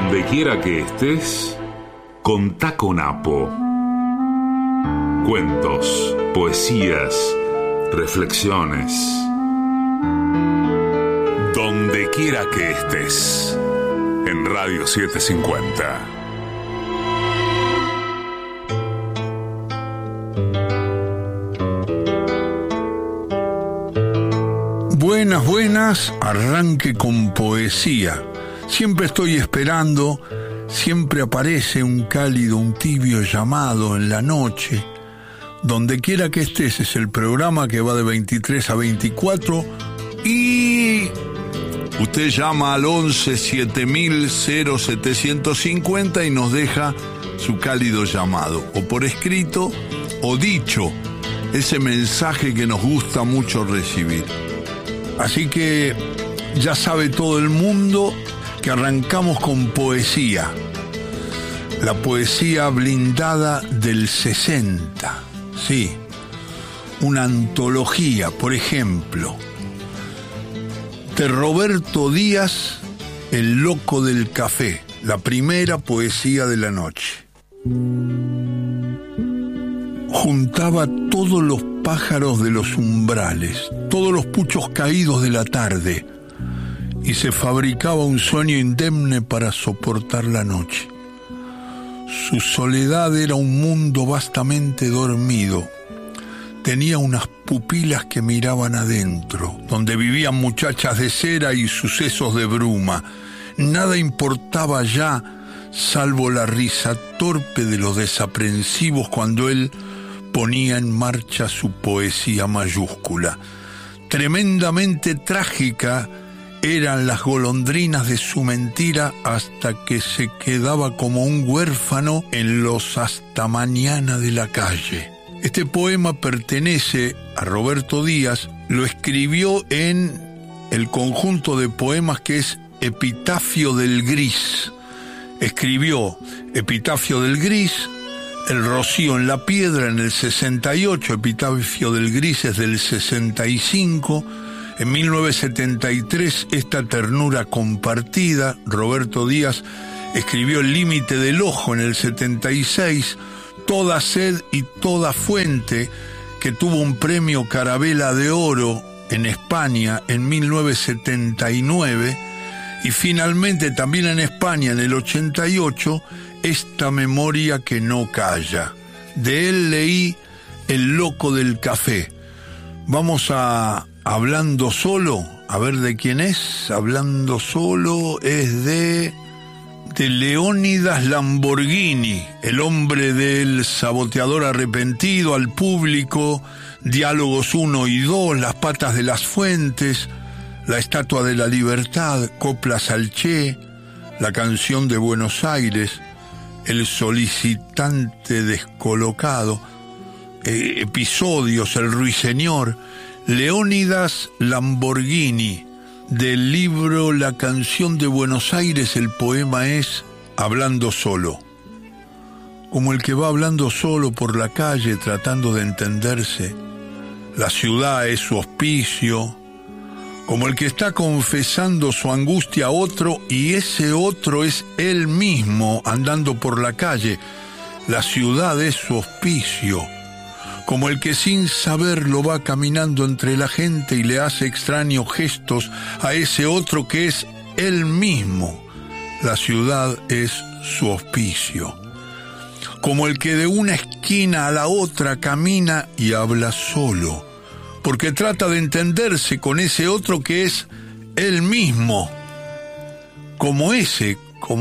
Donde quiera que estés, contá con Apo. Cuentos, poesías, reflexiones. Donde quiera que estés, en Radio 750. Buenas, arranque con poesía. Siempre estoy esperando, siempre aparece un cálido, un tibio llamado en la noche. Donde quiera que estés es el programa que va de 23 a 24 y usted llama al 11 7000 0750 y nos deja su cálido llamado, o por escrito o dicho, ese mensaje que nos gusta mucho recibir. Así que ya sabe todo el mundo que arrancamos con poesía. La poesía blindada del 60. Sí, una antología, por ejemplo, de Roberto Díaz, El loco del café, la primera poesía de la noche. Juntaba todos los pájaros de los umbrales, todos los puchos caídos de la tarde, y se fabricaba un sueño indemne para soportar la noche. Su soledad era un mundo vastamente dormido. Tenía unas pupilas que miraban adentro, donde vivían muchachas de cera y sucesos de bruma. Nada importaba ya, salvo la risa torpe de los desaprensivos cuando él ponía en marcha su poesía mayúscula. Tremendamente trágica eran las golondrinas de su mentira hasta que se quedaba como un huérfano en los hasta mañana de la calle. Este poema pertenece a Roberto Díaz, lo escribió en el conjunto de poemas que es Epitafio del Gris. Escribió Epitafio del Gris, El rocío en la piedra en el 68, Epitafio del Gris es del 65, en 1973, Esta ternura compartida, Roberto Díaz escribió El límite del ojo en el 76, Toda sed y toda fuente, que tuvo un premio Carabela de Oro en España en 1979, y finalmente también en España en el 88, Esta memoria que no calla. De él leí El loco del café. Vamos a Hablando solo, a ver de quién es. Hablando solo es de Leónidas Lamborghini, el hombre del saboteador arrepentido, Al público, Diálogos 1 y 2, Las patas de las fuentes, La estatua de la libertad, Coplas al Che, La canción de Buenos Aires, El solicitante descolocado, Episodios, El ruiseñor. Leónidas Lamborghini, del libro La canción de Buenos Aires, el poema es Hablando solo. Como el que va hablando solo por la calle tratando de entenderse, la ciudad es su hospicio. Como el que está confesando su angustia a otro y ese otro es él mismo andando por la calle, la ciudad es su hospicio. Como el que sin saberlo va caminando entre la gente y le hace extraños gestos a ese otro que es él mismo. La ciudad es su hospicio. Como el que de una esquina a la otra camina y habla solo, porque trata de entenderse con ese otro que es él mismo. Como ese,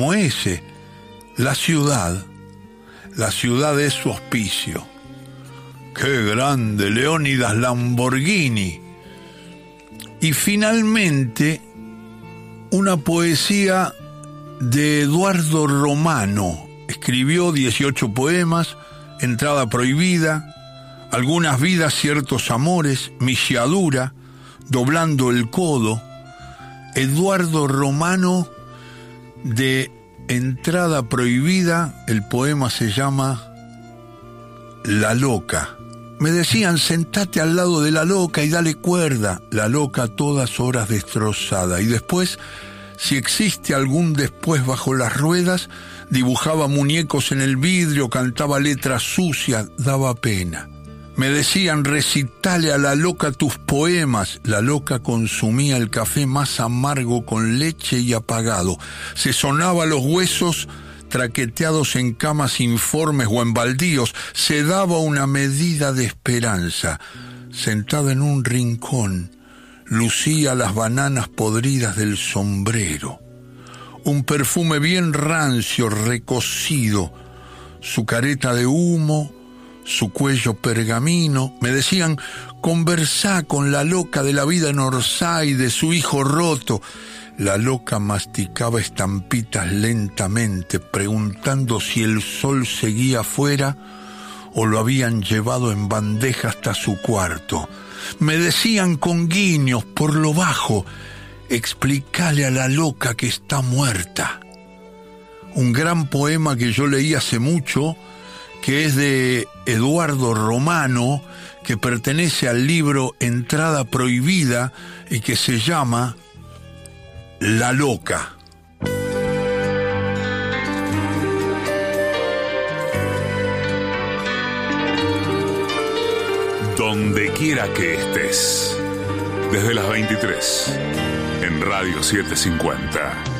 la ciudad es su hospicio. ¡Qué grande, Leónidas Lamborghini! Y finalmente, una poesía de Eduardo Romano. Escribió 18 poemas, Entrada prohibida, Algunas vidas, ciertos amores, Milladura, Doblando el codo. Eduardo Romano, de Entrada prohibida, el poema se llama La loca. Me decían, sentate al lado de la loca y dale cuerda. La loca a todas horas destrozada. Y después Si existe algún después bajo las ruedas, dibujaba muñecos en el vidrio, cantaba letras sucias, daba pena. Me decían, recitale a la loca tus poemas. La loca consumía el café más amargo con leche y apagado. Se sonaba los huesos traqueteados en camas informes o en baldíos. Se daba una medida de esperanza. Sentada en un rincón, lucía las bananas podridas del sombrero. Un perfume bien rancio, recocido, su careta de humo, su cuello pergamino. Me decían, conversá con la loca de la vida en Orsay, de su hijo roto. La loca masticaba estampitas lentamente, preguntando si el sol seguía afuera o lo habían llevado en bandeja hasta su cuarto. Me decían con guiños por lo bajo, explícale a la loca que está muerta. Un gran poema que yo leí hace mucho, que es de Eduardo Romano, que pertenece al libro Entrada Prohibida y que se llama La Loca. Donde quiera que estés, desde las 23, en Radio 750.